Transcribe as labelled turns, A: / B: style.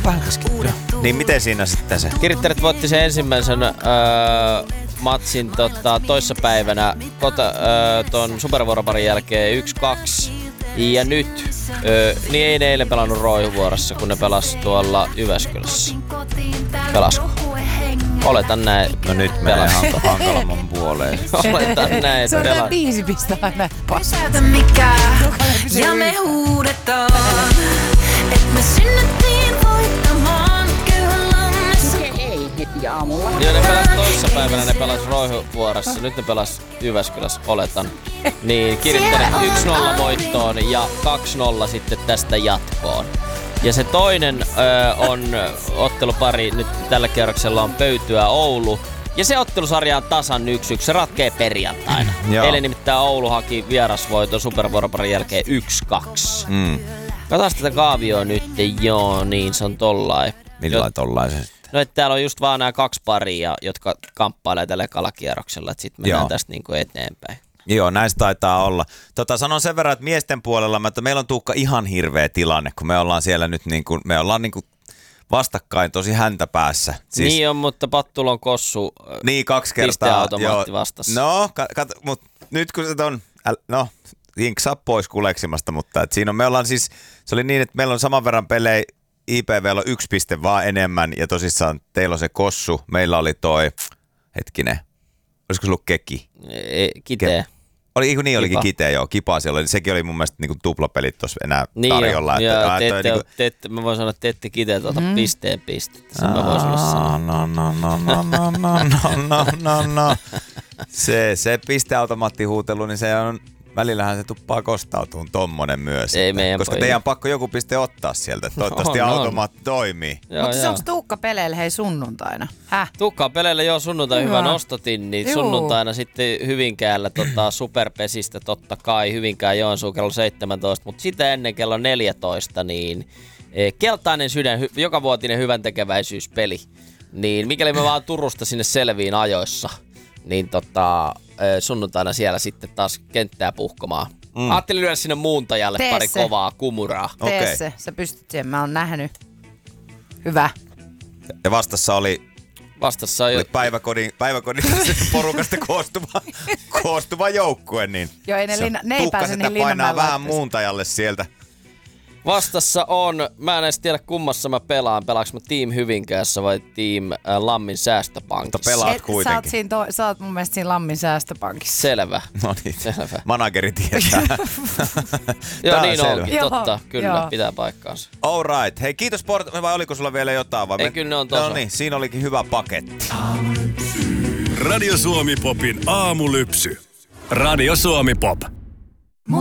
A: Pälkäskin.
B: Niin miten siinä sitten se?
C: Kirittäjät voitti sen ensimmäisen matsin toissapäivänä ton supervuoroparin jälkeen 1-2. Ja nyt, niin ei ne eilen pelannut Roihuvuorossa, kun ne pelas tuolla Jyväskylässä. Pelasko? Oletan näin.
B: No nyt menee hankalamman puoleen.
C: Oletan näin, että
A: se on
C: pelas.
A: tää 5 pistää aina paska.
D: Ja me huudetaan, et me synnettiin voittamaan köyhän lammessa.
E: Ei heti aamulla.
C: Joo, ne pelas toissapäivänä, ne pelas Roihuvuorossa. Nyt ne pelas Jyväskylässä, oletan. Niin, Kirittäjät 1-0 voittoon ja 2-0 sitten tästä jatkoon. Ja se toinen on ottelupari nyt tällä kierroksella on Pöytyä Oulu. Ja se ottelusarja on tasan 1-1. Se ratkee perjantaina. Eilen nimittäin Oulu haki vierasvoiton supervuoroparin jälkeen 1-2. Katsotaan tätä kaavioa nyt. Joo, niin se on tollain.
B: Millain tollain se sitten?
C: No, että täällä on just vaan nämä 2 paria, jotka kamppailee tällä ekalla kierroksella. Että sit mennään tästä niinku eteenpäin.
B: Joo, näistä taitaa olla. Sanon sen verran, että miesten puolella, että meillä on Tuukka ihan hirveä tilanne, kun me ollaan siellä nyt me ollaan vastakkain tosi häntä päässä. Siis,
C: niin on, mutta Pattulon Kossu
B: 2 kertaa.
C: Pisteautomaatti vastassa.
B: No, mutta nyt kun se on, hinksaa pois kuleksimasta, mutta siinä on, me ollaan siis, se oli niin, että meillä on saman verran pelejä, IPV:llä on 1 piste vaan enemmän ja tosissaan teillä on se Kossu, meillä oli hetkinen, olisiko se ollut Keki?
C: Kitee.
B: Olikin Kiteä, joo. Kipaa siellä oli. Sekin oli mun mielestä niinku tuplapelit tuossa enää tarjolla.
C: Mä voin sanoa, että te ette Kiteet ota pistettä. Sen mä voin sulle sanoa.
B: No. Se pisteautomaattihuutelu, niin se on, välillähän se tuppaa kostautuun tommonen myös.
C: Ei meidän
B: koska teidän pakko joku piste ottaa sieltä. Toivottavasti automaatti toimii.
A: Mutta se onko Tuukka peleillä hei sunnuntaina?
C: Tuukka peleillä joo sunnuntai hyvä nostotin, niin sunnuntaina sitten Hyvinkäällä Superpesistä totta kai Hyvinkään Joensuu kello 17, mutta sitä ennen kello 14 niin Keltainen sydän, jokavuotinen hyväntekeväisyyspeli. Niin mikäli me vaan Turusta sinne selviin ajoissa, niin sunnuntaina siellä sitten taas kenttää puhkomaan. Ajattelin lyödä sinne muuntajalle pari kovaa kumuraa.
A: Tee se, sä pystyt siihen, mä oon nähnyt. Hyvä.
B: Ja vastassa oli päiväkodin porukasta koostuva joukkue, niin
A: joo, ne ei pääse niin
B: painaa vähän muuntajalle sieltä.
C: Vastassa on, mä en edes tiedä kummassa mä pelaan. Pelaanko mä Team Hyvinkäässä vai Team Lammin säästöpankissa?
B: Mutta pelaat kuitenkin.
A: Sä oot mun mielestä siinä Lammin säästöpankissa.
C: Selvä.
B: No niin,
C: selvä.
B: Manageri tietää.
C: Joo, niin onkin. Totta, kyllä, pitää paikkaansa.
B: All right. Hei, kiitos vai oliko sulla vielä jotain?
C: Ei, kyllä ne on tossa.
B: No niin, siinä olikin hyvä paketti.
F: Radio Suomi Popin aamulypsy. Radio Suomi Pop.